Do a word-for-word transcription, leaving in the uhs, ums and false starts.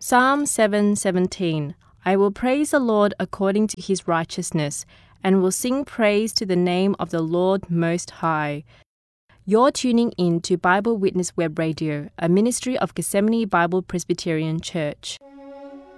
Psalm seven seventeen. I will praise the Lord according to his righteousness, and will sing praise to the name of the Lord Most High. You're tuning in to Bible Witness Web Radio, a ministry of Gethsemane Bible Presbyterian Church.